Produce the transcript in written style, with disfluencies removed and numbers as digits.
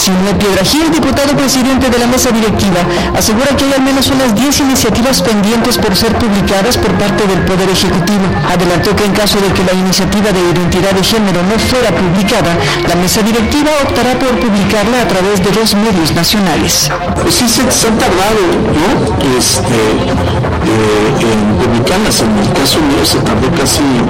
Silvio Piedra Gil, diputado presidente de la mesa directiva, asegura que hay al menos unas 10 iniciativas pendientes por ser publicadas por parte del Poder Ejecutivo. Adelantó que en caso de que la iniciativa de identidad de género no fuera publicada, la mesa directiva optará por publicarla a través de los medios nacionales. Pues sí, se han tardado, ¿no? En publicarlas. En el caso mío se tardó casi